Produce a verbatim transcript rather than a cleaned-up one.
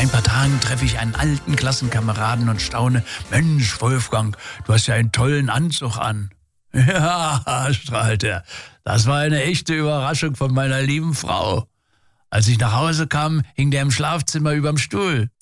ein paar Tagen treffe ich einen alten Klassenkameraden und staune, Mensch, Wolfgang, du hast ja einen tollen Anzug an. Ja, strahlt er, das war eine echte Überraschung von meiner lieben Frau. Als ich nach Hause kam, hing der im Schlafzimmer überm Stuhl.